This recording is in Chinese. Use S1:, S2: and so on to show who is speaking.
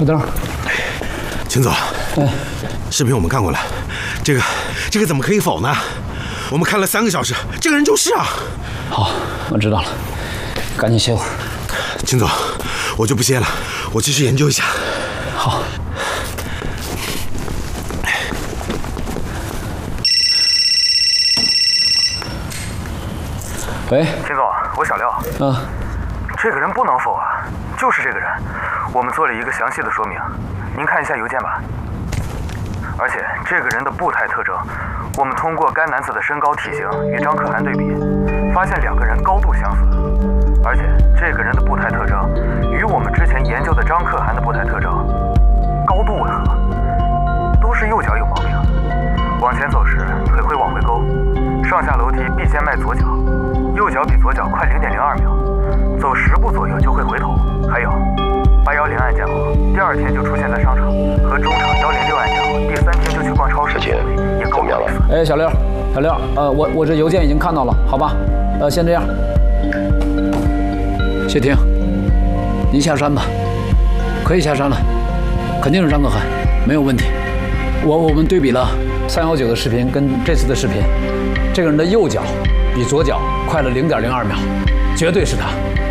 S1: 副灯。
S2: 秦总，视频我们看过了，这个怎么可以否呢？我们看了3个小时，这个人就是啊。
S1: 好，我知道了，赶紧歇会儿。
S2: 秦总，我就不歇了，我继续研究一下。
S1: 好。喂，
S3: 秦总，我小廖。这个人不能否啊，就是这个人。我们做了一个详细的说明，您看一下邮件吧。而且这个人的步态特征，我们通过该男子的身高、体型与张可汗对比，发现2个人高度相似。而且这个人的步态特征与我们之前研究的张可汗的步态特征高度吻合，都是右脚有毛病。往前走时腿会往回勾，上下楼梯必先迈左脚，右脚比左脚快0.02秒，走10步左右就会回头。还有810案件后，第2天就出现在商场，和中场106案件后，第3天就去逛超市，也高度类似。
S1: 哎，小廖，我这邮件已经看到了，好吧？先这样。谢霆，您下山吧，可以下山了，肯定是张可汗，没有问题。我们对比了319的视频跟这次的视频，这个人的右脚比左脚快了0.02秒，绝对是他。